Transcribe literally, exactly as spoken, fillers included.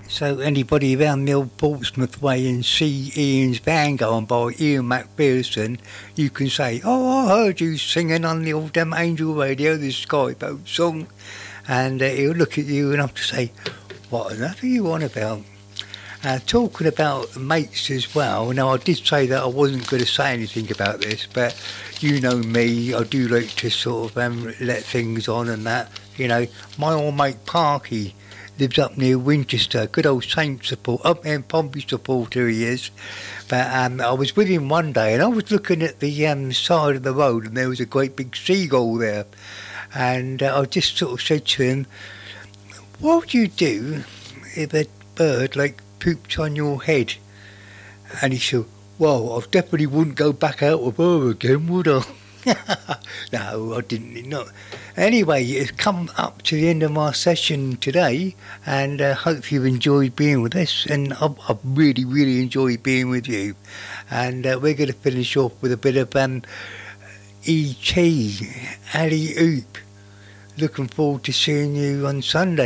So anybody around the old Portsmouth way and see Ian's van going by, Ian Macpherson, you can say, oh, I heard you singing on the old damn Angel Radio, the Skyboat song. And uh, he'll look at you and have to say, what on earth are you on about? Uh, talking about mates as well, now I did say that I wasn't going to say anything about this, but you know me, I do like to sort of um, let things on and that. You know, my old mate Parky lives up near Winchester, good old Saint support, up in Pompey supporter he is. But um, I was with him one day and I was looking at the um, side of the road and there was a great big seagull there. And uh, I just sort of said to him, what would you do if a bird like pooped on your head? And he said, well, I definitely wouldn't go back out with her again, would I? No, I didn't. Not. Anyway, it's come up to the end of my session today, and I uh, hope you've enjoyed being with us. And I've, I've really, really enjoyed being with you. And uh, we're going to finish off with a bit of um, E T, Alley Oop. Looking forward to seeing you on Sunday.